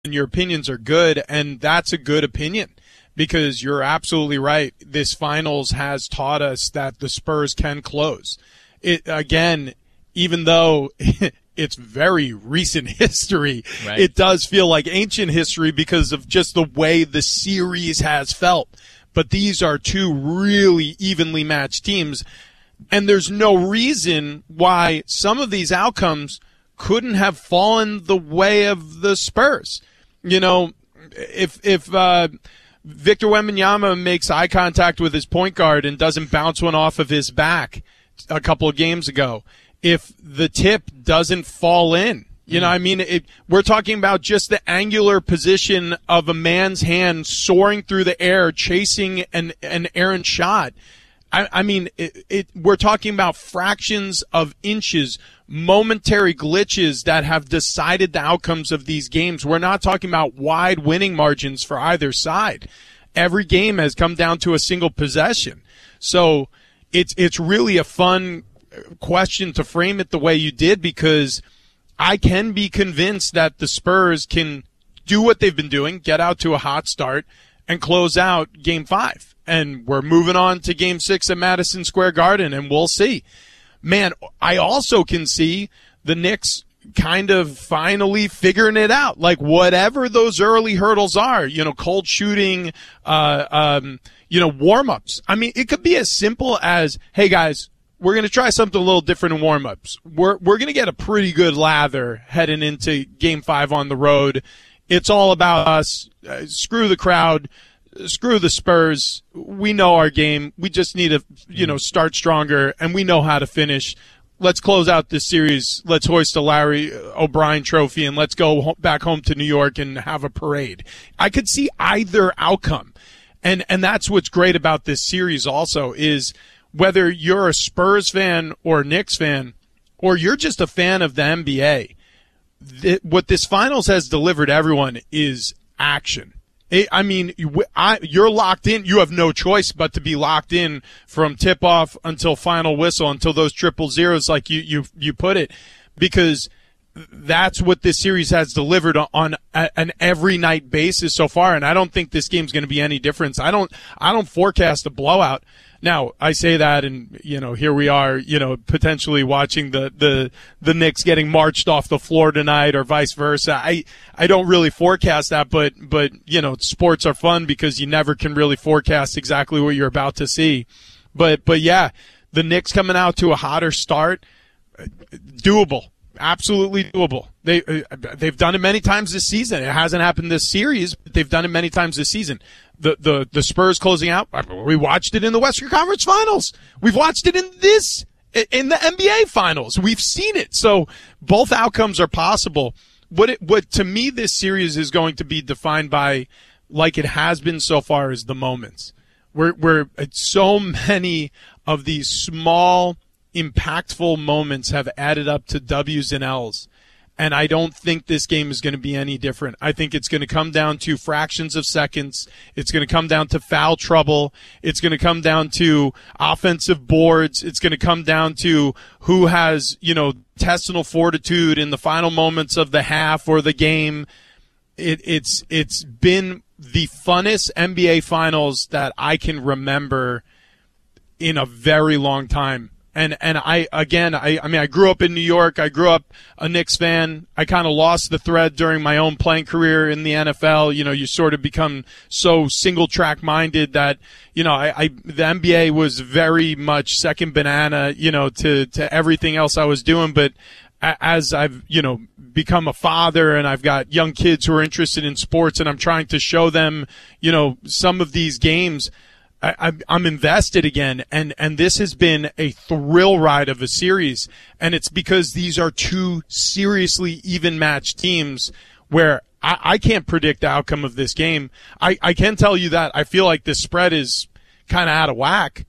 and your opinions are good, and that's a good opinion because you're absolutely right. This finals has taught us that the Spurs can close. It again, even though it's very recent history, right, it does feel like ancient history because of just the way the series has felt. But these are two really evenly matched teams, and there's no reason why some of these outcomes couldn't have fallen the way of the Spurs. You know, if Victor Wembanyama makes eye contact with his point guard and doesn't bounce one off of his back a couple of games ago, if the tip doesn't fall in, you know, I mean, we're talking about just the angular position of a man's hand soaring through the air, chasing an errant shot. I mean, we're talking about fractions of inches, momentary glitches that have decided the outcomes of these games. We're not talking about wide winning margins for either side. Every game has come down to a single possession. So it's really a fun question to frame it the way you did, because I can be convinced that the Spurs can do what they've been doing, get out to a hot start, and close out Game 5. And we're moving on to Game 6 at Madison Square Garden, and we'll see. Man, I also can see the Knicks kind of finally figuring it out. Like, whatever those early hurdles are, you know, cold shooting, warm-ups. I mean, it could be as simple as, hey, guys, we're going to try something a little different in warm-ups. We're going to get a pretty good lather heading into Game 5 on the road. It's all about us. Screw the crowd. Screw the Spurs. We know our game. We just need to, start stronger, and we know how to finish. Let's close out this series. Let's hoist a Larry O'Brien trophy, and let's go back home to New York and have a parade. I could see either outcome. And that's what's great about this series also, is whether you're a Spurs fan or a Knicks fan, or you're just a fan of the NBA, what this finals has delivered everyone is action. I mean, you're locked in. You have no choice but to be locked in from tip-off until final whistle, until those triple zeros, like you put it, because that's what this series has delivered on an every-night basis so far, and I don't think this game's going to be any different. I don't forecast a blowout. Now, I say that, and, here we are, potentially watching the Knicks getting marched off the floor tonight, or vice versa. I don't really forecast that, but, sports are fun because you never can really forecast exactly what you're about to see. But yeah, the Knicks coming out to a hotter start, doable. Absolutely doable. They've done it many times this season. It hasn't happened this series, but they've done it many times this season. The Spurs closing out, we watched it in the Western Conference Finals. We've watched it in the NBA Finals. We've seen it. So both outcomes are possible. What to me this series is going to be defined by, like it has been so far, is the moments. Where so many of these small, impactful moments have added up to W's and L's. And I don't think this game is going to be any different. I think it's going to come down to fractions of seconds. It's going to come down to foul trouble. It's going to come down to offensive boards. It's going to come down to who has, intestinal fortitude in the final moments of the half or the game. It's been the funnest NBA Finals that I can remember in a very long time. And I grew up in New York. I grew up a Knicks fan. I kind of lost the thread during my own playing career in the NFL. You sort of become so single track minded that, the NBA was very much second banana, to everything else I was doing. But as I've, become a father and I've got young kids who are interested in sports and I'm trying to show them, some of these games, I'm invested again, and this has been a thrill ride of a series, and it's because these are two seriously even-matched teams where I can't predict the outcome of this game. I can tell you that I feel like the spread is kind of out of whack.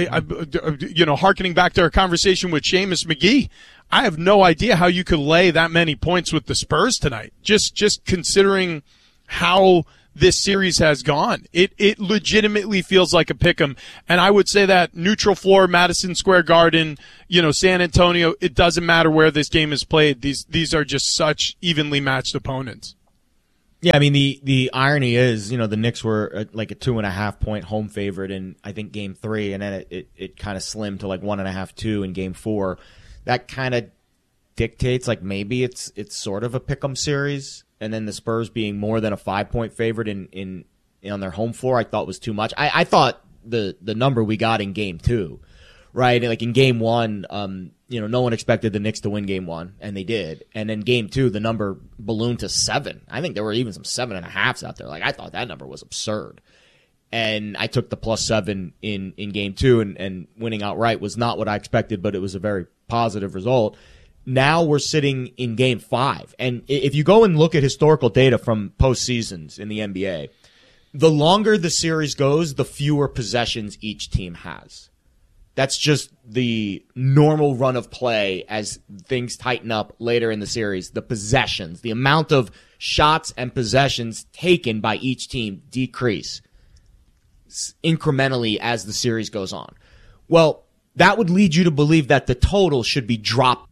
Hearkening back to our conversation with Seamus McGee, I have no idea how you could lay that many points with the Spurs tonight, just considering how this series has gone. It legitimately feels like a pick'em. And I would say that neutral floor, Madison Square Garden, San Antonio, it doesn't matter where this game is played. These are just such evenly matched opponents. Yeah, I mean, the irony is, the Knicks were like a 2.5 point home favorite in, I think, game 3, and then it kind of slimmed to like 1.5, 2 in game 4. That kind of dictates like maybe it's sort of a pick'em series, and then the Spurs being more than a 5-point favorite in on their home floor, I thought was too much. I thought the number we got in game 2, right? Like in game 1, no one expected the Knicks to win game 1, and they did. And then game 2, the number ballooned to 7. I think there were even some 7.5s out there. Like, I thought that number was absurd. And I took the +7 in game 2, and winning outright was not what I expected, but it was a very positive result. Now we're sitting in game 5. And if you go and look at historical data from postseasons in the NBA, the longer the series goes, the fewer possessions each team has. That's just the normal run of play as things tighten up later in the series. The possessions, the amount of shots and possessions taken by each team decrease incrementally as the series goes on. Well, that would lead you to believe that the total should be dropped.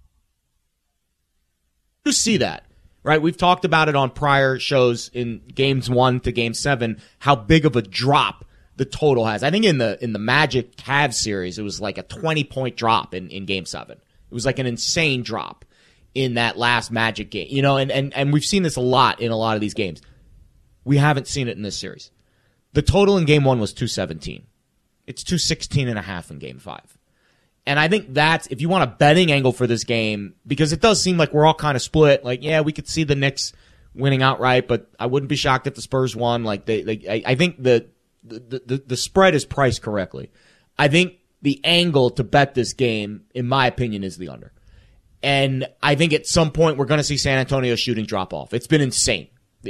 You see that, right? We've talked about it on prior shows in games 1 to game 7, how big of a drop the total has. I think in the Magic Cavs series, it was like a 20-point drop in game 7. It was like an insane drop in that last Magic game. And we've seen this a lot in a lot of these games. We haven't seen it in this series. The total in game 1 was 217. It's 216.5 in game 5. And I think that's, if you want a betting angle for this game, because it does seem like we're all kind of split. Like, yeah, we could see the Knicks winning outright, but I wouldn't be shocked if the Spurs won. Like, I think the spread is priced correctly. I think the angle to bet this game, in my opinion, is the under. And I think at some point we're going to see San Antonio shooting drop off. It's been insane.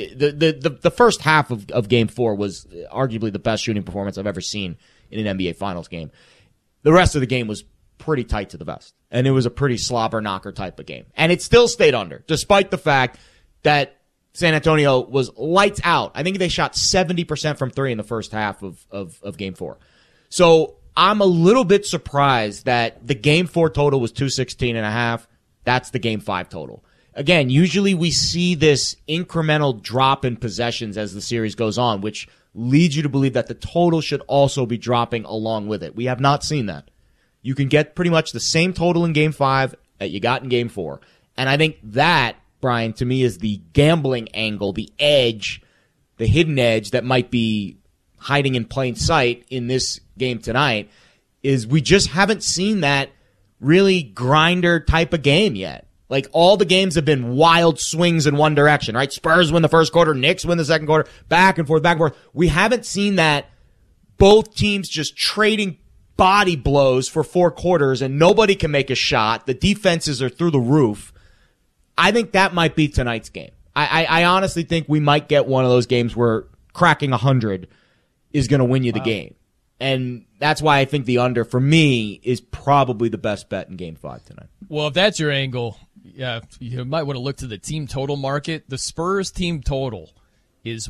The first half of game 4 was arguably the best shooting performance I've ever seen in an NBA Finals game. The rest of the game was pretty tight to the vest. And it was a pretty slobber knocker type of game. And it still stayed under, despite the fact that San Antonio was lights out. I think they shot 70% from 3 in the first half of game 4. So I'm a little bit surprised that the game 4 total was 216.5. That's the game 5 total. Again, usually we see this incremental drop in possessions as the series goes on, which leads you to believe that the total should also be dropping along with it. We have not seen that. You can get pretty much the same total in game 5 that you got in game 4. And I think that, Brian, to me is the gambling angle, the edge, the hidden edge that might be hiding in plain sight in this game tonight, is we just haven't seen that really grinder type of game yet. Like, all the games have been wild swings in one direction, right? Spurs win the first quarter, Knicks win the second quarter, back and forth, back and forth. We haven't seen that, both teams just trading body blows for 4 quarters and nobody can make a shot. The defenses are through the roof. I think that might be tonight's game. I honestly think we might get one of those games where cracking 100 is going to win you the game. And that's why I think the under, for me, is probably the best bet in game 5 tonight. Well, if that's your angle, yeah, you might want to look to the team total market. The Spurs team total is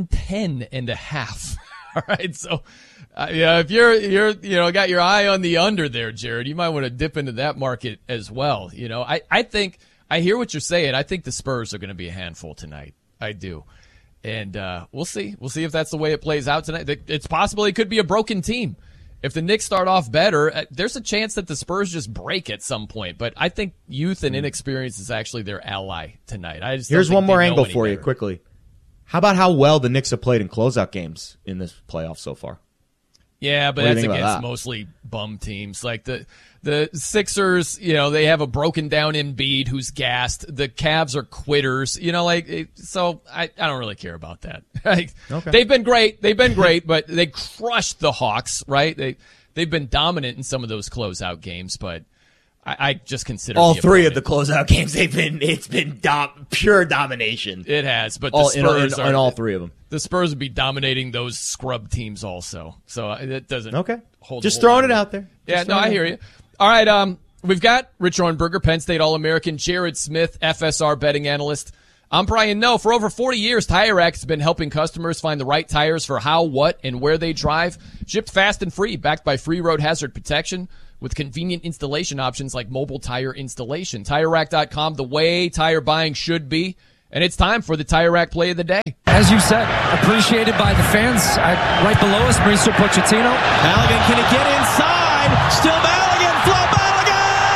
110.5. All right, so if you're got your eye on the under there, Jared, you might want to dip into that market as well. I think I hear what you're saying. I think the Spurs are going to be a handful tonight. I do, and we'll see. We'll see if that's the way it plays out tonight. It's possible it could be a broken team. If the Knicks start off better, there's a chance that the Spurs just break at some point. But I think youth and inexperience is actually their ally tonight. Here's one more angle for you quickly. How about how well the Knicks have played in closeout games in this playoff so far? Yeah, but that's against mostly bum teams. Like the Sixers, they have a broken down Embiid who's gassed. The Cavs are quitters. So I don't really care about that. Okay. They've been great, but they crushed the Hawks, right? They've been dominant in some of those closeout games, but I just consider all 3 of the closeout games it's been pure domination. It has, but the Spurs in all 3 of them. The Spurs would be dominating those scrub teams also. So it doesn't hold. Just throwing it out there. Yeah, no, I hear you. All right, we've got Rich Ohrnberger, Penn State All-American, Jared Smith, FSR betting analyst. I'm Brian Noe. For over 40 years, Tire Rack has been helping customers find the right tires for how, what, and where they drive. Shipped fast and free, backed by free road hazard protection, with convenient installation options like mobile tire installation. TireRack.com, the way tire buying should be. And it's time for the Tire Rack Play of the Day. As you said, appreciated by the fans. Right below us, Mauricio Pochettino. Balogun, can it get inside? Still Balogun, Flo Balogun!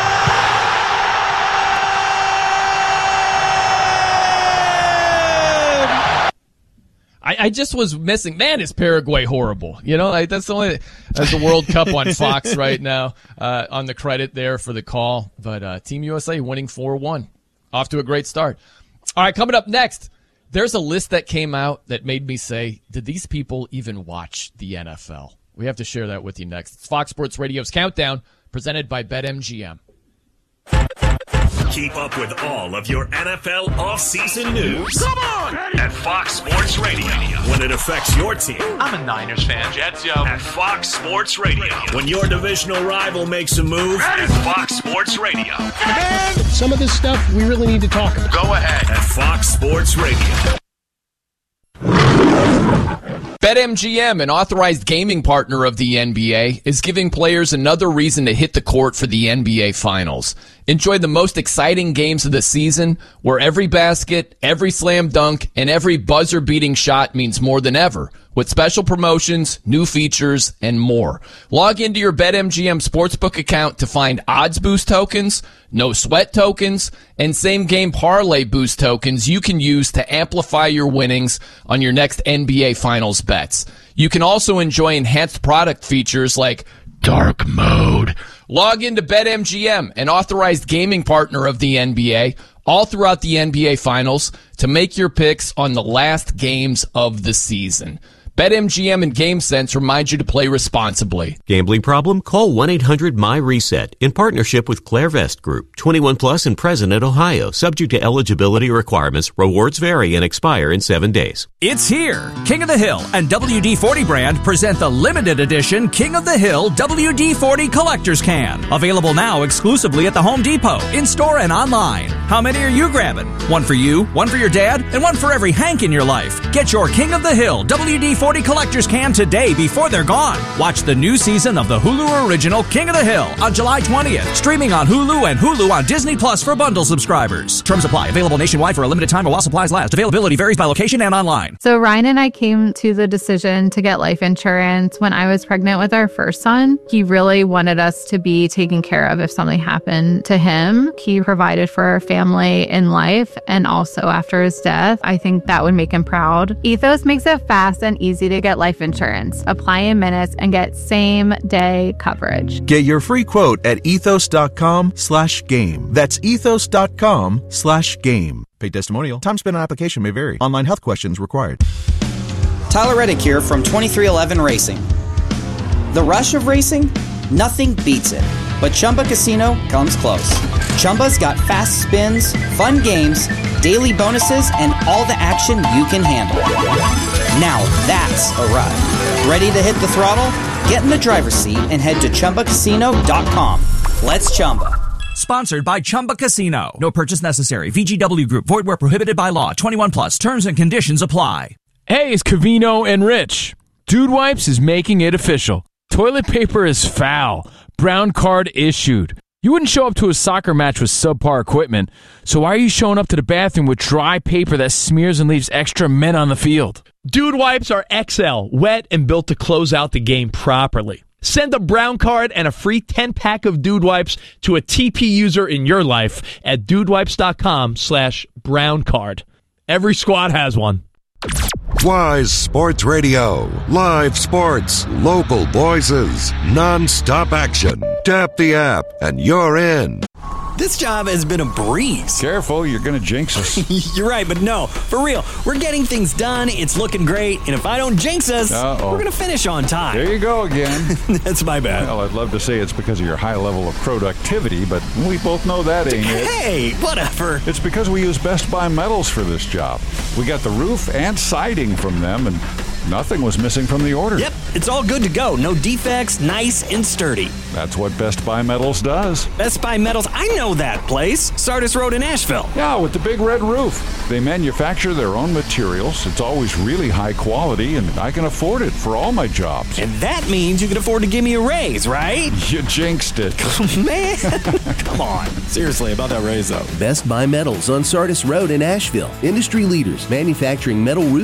I just was missing. Man, is Paraguay horrible? You know, that's the World Cup on Fox right now. On the credit there for the call, but Team USA winning 4-1, off to a great start. All right, coming up next, there's a list that came out that made me say, did these people even watch the NFL? We have to share that with you next. It's Fox Sports Radio's Countdown, presented by BetMGM. Keep up with all of your NFL offseason news. Come on! At Fox Sports Radio. When it affects your team. I'm a Niners fan. Jets, yo. At Fox Sports Radio. When your divisional rival makes a move. At Fox Sports Radio. Man, some of this stuff we really need to talk about. Go ahead. At Fox Sports Radio. BetMGM, an authorized gaming partner of the NBA, is giving players another reason to hit the court for the NBA Finals. Enjoy the most exciting games of the season, where every basket, every slam dunk, and every buzzer-beating shot means more than ever, with special promotions, new features, and more. Log into your BetMGM Sportsbook account to find odds boost tokens, no sweat tokens, and same-game parlay boost tokens you can use to amplify your winnings on your next NBA Finals bets. You can also enjoy enhanced product features like Dark Mode. Log into BetMGM, an authorized gaming partner of the NBA, all throughout the NBA Finals to make your picks on the last games of the season. BetMGM and GameSense remind you to play responsibly. Gambling problem? Call 1-800-MY-RESET in partnership with Clairvest Group. 21 plus and present in Ohio. Subject to eligibility requirements. Rewards vary and expire in 7 days. It's here. King of the Hill and WD-40 brand present the limited edition King of the Hill WD-40 Collector's Can. Available now exclusively at the Home Depot, in-store and online. How many are you grabbing? One for you, one for your dad, and one for every Hank in your life. Get your King of the Hill WD-40 Collector's Can today before they're gone. Watch the new season of the Hulu original King of the Hill on July 20th. Streaming on Hulu and Hulu on Disney Plus for bundle subscribers. Terms apply. Available nationwide for a limited time while supplies last. Availability varies by location and online. So Ryan and I came to the decision to get life insurance when I was pregnant with our first son. He really wanted us to be taken care of if something happened to him. He provided for our family in life and also after his death. I think that would make him proud. Ethos makes it fast and easy to get life insurance. Apply in minutes and get same-day coverage. Get your free quote at ethos.com/game. That's ethos.com/game. Paid testimonial. Time spent on application may vary. Online health questions required. Tyler Reddick here from 2311 Racing. The rush of racing? Nothing beats it. But Chumba Casino comes close. Chumba's got fast spins, fun games, daily bonuses, and all the action you can handle. Now that's a ride. Ready to hit the throttle? Get in the driver's seat and head to ChumbaCasino.com. Let's Chumba. Sponsored by Chumba Casino. No purchase necessary. VGW Group. Void where prohibited by law. 21 plus. Terms and conditions apply. Hey, it's Covino and Rich. Dude Wipes is making it official. Toilet paper is foul. Brown card issued. You wouldn't show up to a soccer match with subpar equipment, so why are you showing up to the bathroom with dry paper that smears and leaves extra men on the field? Dude Wipes are XL, wet and built to close out the game properly. Send a brown card and a free 10-pack of Dude Wipes to a TP user in your life at dudewipes.com/brown card. Every squad has one. Wise Sports Radio. Live sports, local voices, non-stop action. Tap the app and you're in. This job has been a breeze. Careful, you're going to jinx us. You're right, but no, for real. We're getting things done. It's looking great. And if I don't jinx us, we're going to finish on time. There you go again. That's my bad. Well, I'd love to say it's because of your high level of productivity, but we both know that ain't it. Hey, whatever. It's because we use Best Buy metals for this job. We got the roof and siding from them, and Nothing was missing from the order. Yep, it's all good to go. No defects, nice and sturdy. That's what Best Buy Metals does. Best Buy Metals, I know that place. Sardis Road in Asheville. Yeah, with the big red roof. They manufacture their own materials. It's always really high quality, and I can afford it for all my jobs. And that means you can afford to give me a raise, right? You jinxed it. Man, come on. Seriously, about that raise, though. Best Buy Metals on Sardis Road in Asheville. Industry leaders manufacturing metal roof